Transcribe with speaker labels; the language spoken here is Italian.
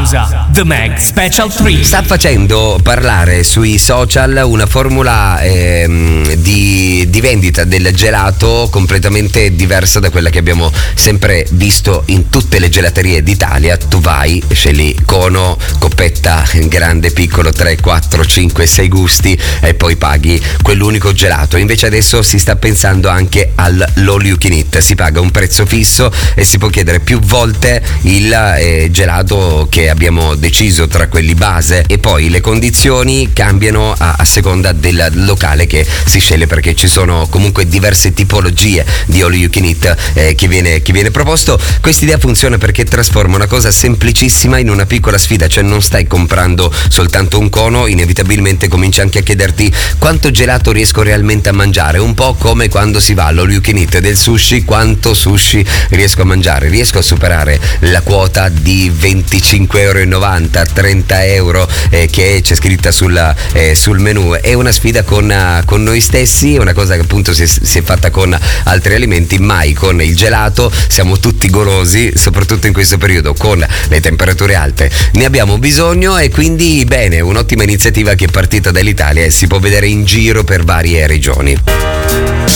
Speaker 1: The Mag Special 3
Speaker 2: sta facendo parlare sui social una formula di vendita del gelato completamente diversa da quella che abbiamo sempre visto in tutte le gelaterie d'Italia. Tu vai, scegli cono, coppetta, grande, piccolo, 3, 4, 5, 6 gusti e poi paghi quell'unico gelato. Invece adesso si sta pensando anche all'all you can eat, si paga un prezzo fisso e si può chiedere più volte il gelato che abbiamo deciso tra quelli base, e poi le condizioni cambiano a seconda del locale che si sceglie, perché ci sono comunque diverse tipologie di all you can eat che viene proposto. Quest'idea funziona perché trasforma una cosa semplicissima in una piccola sfida, cioè non stai comprando soltanto un cono, inevitabilmente cominci anche a chiederti quanto gelato riesco realmente a mangiare, un po' come quando si va all'all you can eat del sushi, quanto sushi riesco a mangiare, riesco a superare la quota di 25,90 €, 30 euro che c'è scritta sul menù. È una sfida con noi stessi, è una cosa che appunto si è fatta con altri alimenti, mai con il gelato. Siamo tutti golosi, soprattutto in questo periodo con le temperature alte, ne abbiamo bisogno, e quindi bene, un'ottima iniziativa che è partita dall'Italia e si può vedere in giro per varie regioni.